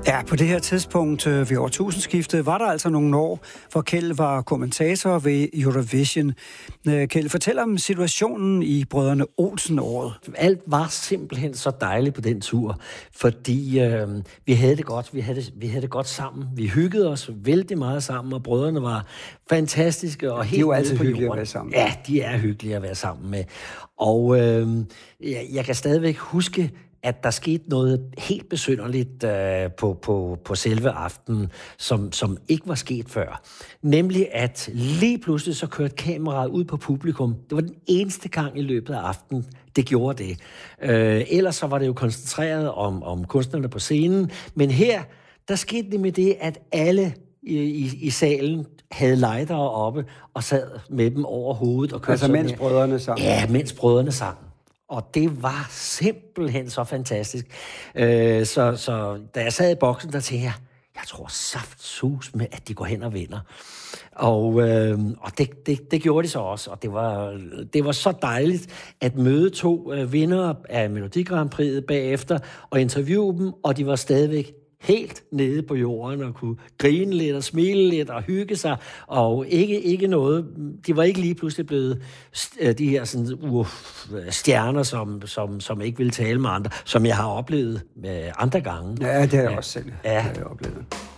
Ja, på det her tidspunkt ved årtusindskiftet var der altså nogle år, hvor Kjeld var kommentator ved Eurovision. Kjeld, fortæl om situationen i Brødrene Olsen-året. Alt var simpelthen så dejligt på den tur, fordi vi havde det godt. Vi havde det godt sammen. Vi hyggede os vældig meget sammen, og brødrene var fantastiske og helt de er jo altid på hyggelige jorden. at være sammen. Ja, de er hyggelige at være sammen med. Og jeg kan stadigvæk huske, at der skete noget helt besynderligt på selve aftenen, som ikke var sket før. Nemlig, at lige pludselig så kørte kameraet ud på publikum. Det var den eneste gang i løbet af aftenen, det gjorde det. Ellers så var det jo koncentreret om kunstnerne på scenen. Men her, der skete det med det, at alle i salen havde lightere oppe og sad med dem over hovedet. Og altså mens brødrene sang? Ja, mens brødrene sang. Og det var simpelthen så fantastisk. Så da jeg sad i boksen, der tænkte jeg tror saftsus med, at de går hen og vinder. Og det gjorde de så også. Og det var så dejligt at møde to vindere af Melodi Grand Prix'et bagefter og interviewe dem, og de var stadigvæk helt nede på jorden og kunne grine lidt og smile lidt og hygge sig, og ikke noget. De var ikke lige pludselig blevet de her sådan, stjerner, som ikke ville tale med andre, som jeg har oplevet andre gange. Ja, det har jeg også selv oplevet.